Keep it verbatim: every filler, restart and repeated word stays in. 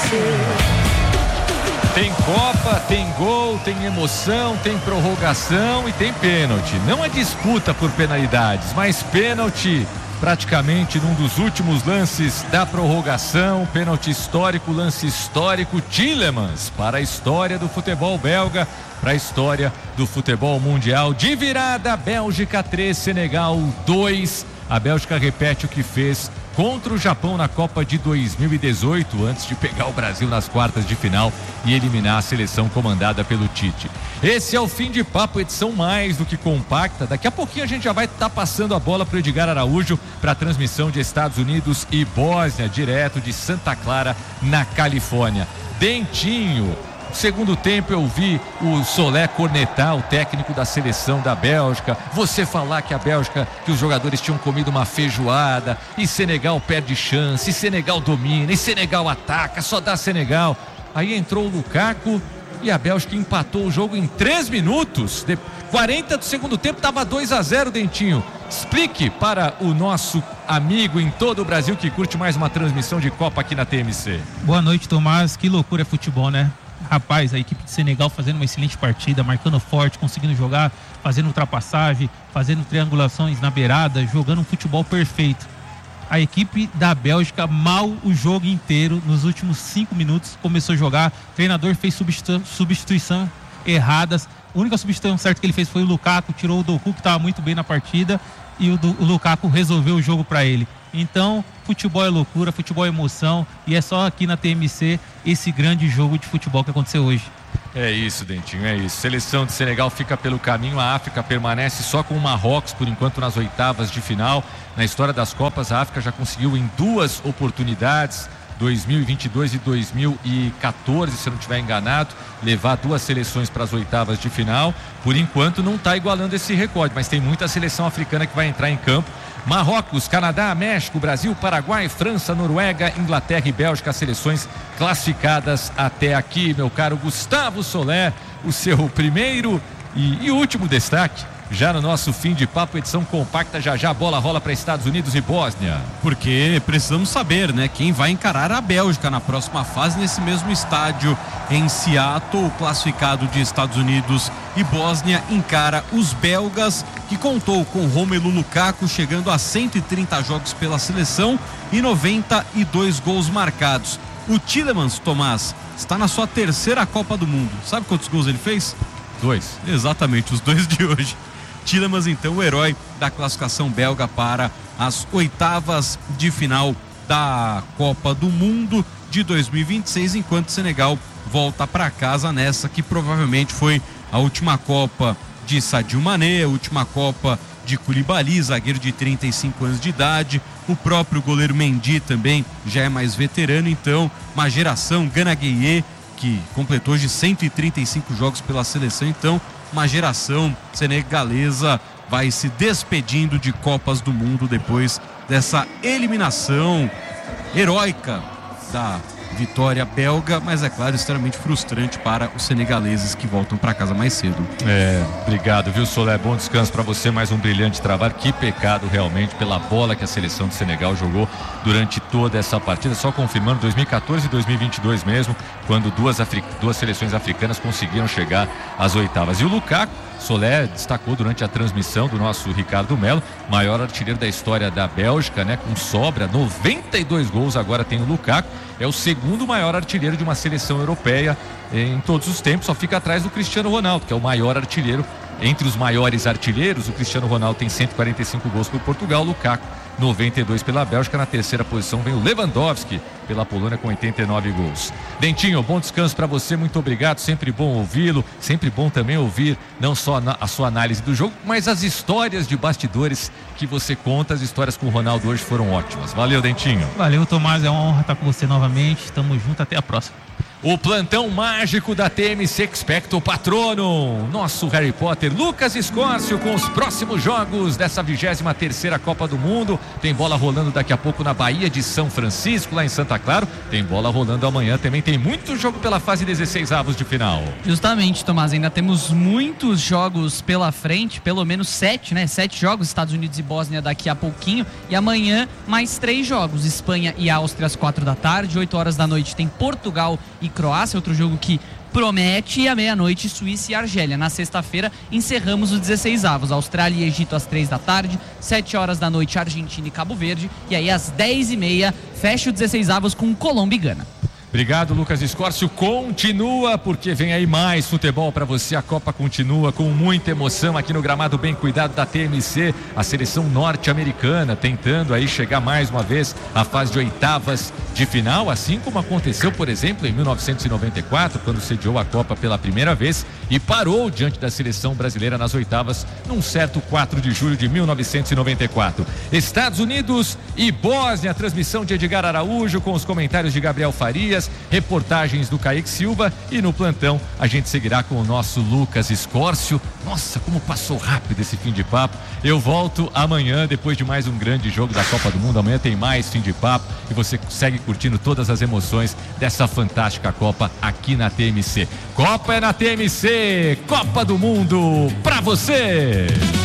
Tem Copa, tem gol, tem emoção, tem prorrogação e tem pênalti. Não é disputa por penalidades, mas pênalti praticamente num dos últimos lances da prorrogação. Pênalti histórico, lance histórico. Tielemans para a história do futebol belga, para a história do futebol mundial. De virada, Bélgica três, Senegal dois. A Bélgica repete o que fez contra o Japão na Copa de dois mil e dezoito, antes de pegar o Brasil nas quartas de final e eliminar a seleção comandada pelo Tite. Esse é o Fim de Papo, edição mais do que compacta. Daqui a pouquinho a gente já vai estar tá passando a bola para o Edgar Araújo para a transmissão de Estados Unidos e Bósnia, direto de Santa Clara, na Califórnia. Dentinho. Segundo tempo eu vi o Solé cornetar o técnico da seleção da Bélgica, você falar que a Bélgica, que os jogadores tinham comido uma feijoada, e Senegal perde chance, e Senegal domina, e Senegal ataca, só dá Senegal. Aí entrou o Lukaku e a Bélgica empatou o jogo em três minutos, de quarenta do segundo tempo, estava dois a zero, Dentinho. Explique para o nosso amigo em todo o Brasil que curte mais uma transmissão de Copa aqui na T M C. Boa noite, Tomás, que loucura é futebol, né? Rapaz, a equipe de Senegal fazendo uma excelente partida, marcando forte, conseguindo jogar, fazendo ultrapassagem, fazendo triangulações na beirada, jogando um futebol perfeito. A equipe da Bélgica, mal o jogo inteiro, nos últimos cinco minutos, começou a jogar. O treinador fez substitu- substituição erradas. A única substituição certa que ele fez foi o Lukaku, tirou o Doku, que estava muito bem na partida, e o, do, o Lukaku resolveu o jogo para ele. Então, futebol é loucura, futebol é emoção, e é só aqui na T M C esse grande jogo de futebol que aconteceu hoje. É isso, Dentinho, é isso. Seleção de Senegal fica pelo caminho, a África permanece só com o Marrocos por enquanto nas oitavas de final. Na história das Copas, a África já conseguiu em duas oportunidades, dois mil e vinte e dois e dois mil e quatorze, se eu não estiver enganado, levar duas seleções para as oitavas de final. Por enquanto não está igualando esse recorde, mas tem muita seleção africana que vai entrar em campo. Marrocos, Canadá, México, Brasil, Paraguai, França, Noruega, Inglaterra e Bélgica, seleções classificadas até aqui. Meu caro Gustavo Solé, o seu primeiro e, e último destaque já no nosso Fim de Papo, edição compacta. Já já a bola rola para Estados Unidos e Bósnia. Porque precisamos saber, né, quem vai encarar a Bélgica na próxima fase nesse mesmo estádio em Seattle. O classificado de Estados Unidos e Bósnia encara os belgas, que contou com Romelu Lukaku chegando a cento e trinta jogos pela seleção e noventa e dois gols marcados. O Tielemans, Tomás, está na sua terceira Copa do Mundo. Sabe quantos gols ele fez? Dois. Exatamente, os dois de hoje. Tielemans, então, o herói da classificação belga para as oitavas de final da Copa do Mundo de dois mil e vinte e seis, enquanto Senegal volta para casa nessa que provavelmente foi a última Copa de Sadio Mané, a última Copa de Koulibaly, zagueiro de trinta e cinco anos de idade. O próprio goleiro Mendy também já é mais veterano, então uma geração, Gana Gueye, que completou hoje cento e trinta e cinco jogos pela seleção, então uma geração senegalesa vai se despedindo de Copas do Mundo depois dessa eliminação heróica da vitória belga, mas é claro, extremamente frustrante para os senegaleses que voltam para casa mais cedo. É, obrigado, viu, Solé? Bom descanso para você, mais um brilhante trabalho. Que pecado realmente pela bola que a seleção do Senegal jogou durante toda essa partida, só confirmando dois mil e quatorze e dois mil e vinte e dois mesmo, quando duas, Afri... duas seleções africanas conseguiram chegar às oitavas. E o Lukaku, Solé destacou durante a transmissão do nosso Ricardo Melo, maior artilheiro da história da Bélgica, né? Com sobra, noventa e dois gols agora tem o Lukaku, é o segundo maior artilheiro de uma seleção europeia em todos os tempos, só fica atrás do Cristiano Ronaldo, que é o maior artilheiro. Entre os maiores artilheiros, o Cristiano Ronaldo tem cento e quarenta e cinco gols por Portugal, o Lukaku noventa e dois pela Bélgica. Na terceira posição vem o Lewandowski pela Polônia com oitenta e nove gols. Dentinho, bom descanso para você, muito obrigado, sempre bom ouvi-lo, sempre bom também ouvir não só a sua análise do jogo, mas as histórias de bastidores que você conta. As histórias com o Ronaldo hoje foram ótimas. Valeu, Dentinho. Valeu, Tomás, é uma honra estar com você novamente, estamos juntos, até a próxima. O plantão mágico da T M C Expecto Patronum. Nosso Harry Potter Lucas Escórcio com os próximos jogos dessa vigésima terceira Copa do Mundo. Tem bola rolando daqui a pouco na Baía de São Francisco, lá em Santa Clara. Tem bola rolando amanhã também. Tem muito jogo pela fase dezesseis avos de final. Justamente, Tomás, ainda temos muitos jogos pela frente, pelo menos sete, né? Sete jogos, Estados Unidos e Bósnia daqui a pouquinho. E amanhã mais três jogos, Espanha e Áustria às quatro da tarde. Oito horas da noite tem Portugal e Croácia, outro jogo que promete, e à meia-noite Suíça e Argélia. Na sexta-feira encerramos os dezesseis avos, Austrália e Egito às três da tarde, sete horas da noite Argentina e Cabo Verde, e aí às dez e meia fecha o dezesseis avos com Colômbia e Gana. Obrigado, Lucas Escórcio. Continua, porque vem aí mais futebol para você. A Copa continua com muita emoção aqui no gramado bem cuidado da T M C. A seleção norte-americana tentando aí chegar mais uma vez à fase de oitavas de final, assim como aconteceu, por exemplo, em mil novecentos e noventa e quatro, quando sediou a Copa pela primeira vez e parou diante da seleção brasileira nas oitavas num certo quatro de julho de mil novecentos e noventa e quatro. Estados Unidos e Bósnia, transmissão de Edgar Araújo com os comentários de Gabriel Farias, reportagens do Kaique Silva, e no plantão a gente seguirá com o nosso Lucas Escórcio. Nossa, como passou rápido esse fim de papo. Eu volto amanhã depois de mais um grande jogo da Copa do Mundo. Amanhã tem mais fim de papo e você segue curtindo todas as emoções dessa fantástica Copa aqui na T M C. Copa é na T M C, Copa do Mundo pra você!